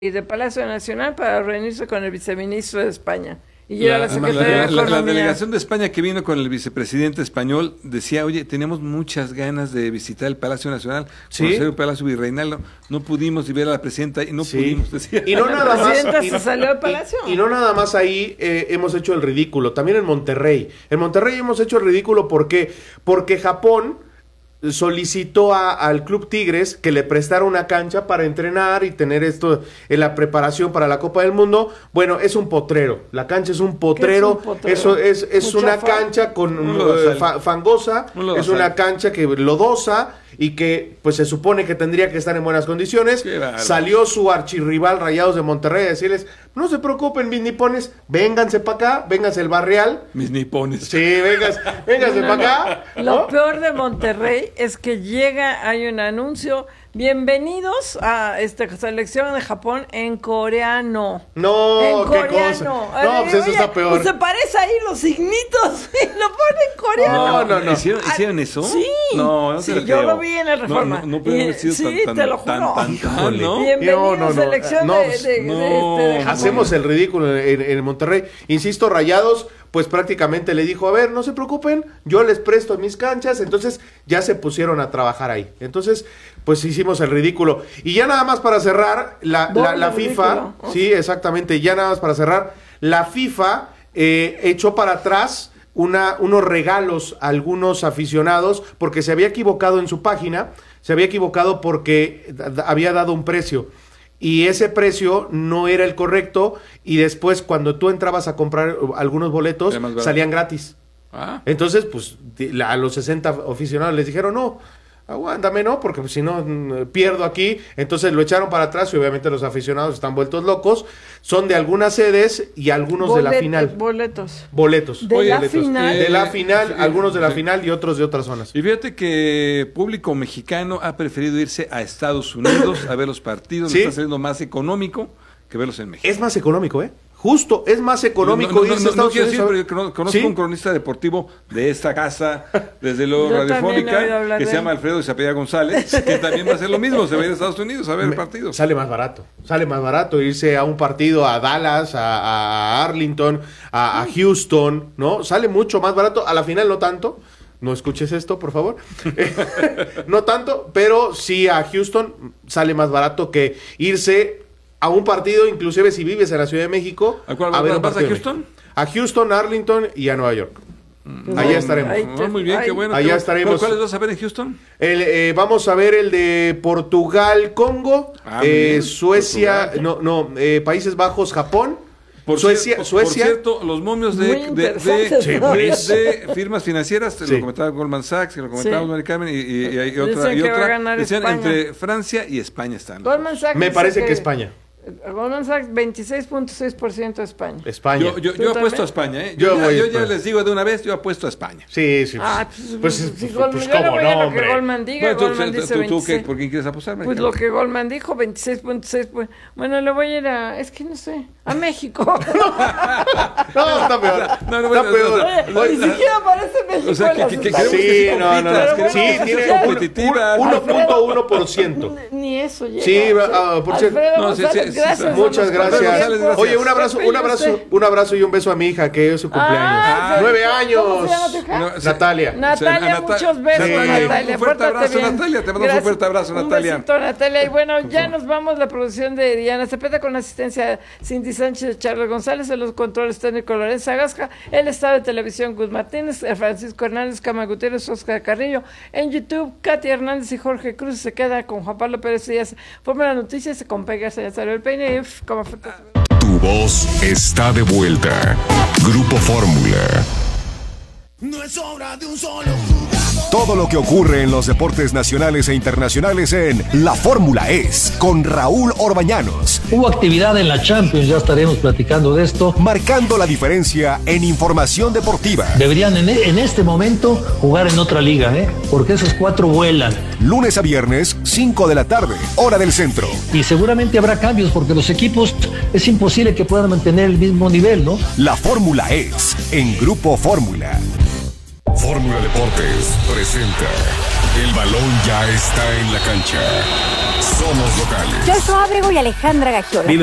de Palacio Nacional para reunirse con el viceministro de España. Y era la secretaria de La Economía. delegación de España que vino con el vicepresidente español decía, oye, tenemos muchas ganas de visitar el Palacio Nacional, conocer el Palacio Virreinal, no pudimos ver a la presidenta y no pudimos, decía. Y no nada más, se salió al Palacio. Y no nada más ahí hemos hecho el ridículo, también en Monterrey. En Monterrey hemos hecho el ridículo porque Japón solicitó al Club Tigres que le prestara una cancha para entrenar y tener esto en la preparación para la Copa del Mundo. Bueno, es un potrero, la cancha es un potrero, eso es una cancha con fangosa, es una cancha que lodosa y que pues se supone que tendría que estar en buenas condiciones. Salió su archirrival Rayados de Monterrey a decirles, no se preocupen mis nipones, vénganse para acá, vénganse el Barrial. Mis nipones. Sí, vénganse para acá. Lo peor de Monterrey es que hay un anuncio, bienvenidos a esta selección de Japón en coreano. No, en qué coreano. cosa. No, pues eso está peor. Pues se parece ahí los signitos y lo pone en coreano. No. ¿Hicieron eso? Sí. No sí, yo lo vi en el Reforma. No puede haber sido tan, te lo juro. ¿no? Bienvenidos selección de Japón. Hacemos el ridículo en Monterrey. Insisto, Rayados pues prácticamente le dijo, a ver, no se preocupen, yo les presto mis canchas, entonces ya se pusieron a trabajar ahí. Entonces, pues hicimos el ridículo. Y ya nada más para cerrar, la FIFA, sí, exactamente, ya nada más para cerrar, la FIFA echó para atrás unos regalos a algunos aficionados porque se había equivocado en su página, se había equivocado porque había dado un precio. Y ese precio no era el correcto y después cuando tú entrabas a comprar algunos boletos salían gratis. Entonces, pues a los 60 aficionados les dijeron, no, aguántame, ¿no? Porque si no pierdo aquí. Entonces lo echaron para atrás y obviamente los aficionados están vueltos locos. Son de algunas sedes y algunos de la final. Boletos. De la final. De la final, algunos de la final y otros de otras zonas. Y fíjate que público mexicano ha preferido irse a Estados Unidos a ver los partidos. Está saliendo más económico que verlos en México. Es más económico, ¿eh? Justo, es más económico irse a Estados Unidos. No quiero decir, pero conozco un cronista deportivo de esta casa, desde luego radiofónica, que se llama Alfredo y se apellida González, que también va a hacer lo mismo, se va a ir a Estados Unidos a ver partidos. Sale más barato irse a un partido a Dallas, a Arlington, a Houston, ¿no? Sale mucho más barato, a la final no tanto. No escuches esto, por favor. No tanto, pero sí a Houston sale más barato que irse a un partido, inclusive si vives en la Ciudad de México. ¿A vas a Houston? A Houston, Arlington y a Nueva York. Allá estaremos. Muy bien, qué bueno. Allá estaremos. ¿Cuáles vas a ver en Houston? Vamos a ver el de Portugal, Congo, Suecia, Países Bajos, Japón. Suecia. Por cierto, los momios de firmas financieras, te lo comentaba Goldman Sachs, que lo comentaba Mari Carmen, y hay otra. Decían entre Francia y España están. Me parece que España. Goldman Sachs, 26.6% de España. Yo apuesto a España, ¿eh? Yo ya les digo de una vez, yo apuesto a España. Sí. Pues cómo no, hombre. Lo que Goldman diga, Goldman dice 26. ¿Por quién quieres apostar? Pues lo que Goldman dijo, 26.6. Pues, bueno, le voy a ir es que no sé, a México. No, está peor. Está peor. Ni siquiera aparece México. O sea, que queremos sí, tiene 1.1%. Ni eso llega. Sí, por cierto. Gracias. Muchas gracias. Oye, un abrazo y un beso a mi hija, que es su cumpleaños. 9 años. ¿Cómo se llama tu hija? Natalia. Natalia, muchos besos, Natalia. Un fuerte abrazo, Natalia. Te mando un fuerte abrazo, Natalia. Un besito, Natalia. Y bueno, ya nos vamos. La producción de Diana Cepeda con asistencia de Cindy Sánchez, Charles González, en los controles técnicos Lorenza Gasca, el estado de televisión Gus Martínez, Francisco Hernández, Cama Gutiérrez, Oscar Carrillo. En YouTube, Katy Hernández y Jorge Cruz se queda con Juan Pablo Pérez Díaz. Forma las noticias, se con Pegas, ya salió el peine. Como tu voz está de vuelta. Grupo Fórmula. No es obra de un solo jugador. Todo lo que ocurre en los deportes nacionales e internacionales en La Fórmula Es, con Raúl Orbañanos. Hubo actividad en la Champions, ya estaremos platicando de esto. Marcando la diferencia en información deportiva. Deberían en este momento jugar en otra liga, porque esos 4 vuelan. Lunes a viernes, 5 de la tarde, hora del centro. Y seguramente habrá cambios, porque los equipos es imposible que puedan mantener el mismo nivel, ¿no? La Fórmula Es, en Grupo Fórmula. Fórmula Deportes presenta El balón ya está en la cancha. Somos locales. Joshua Abrego y Alejandra Gagiola.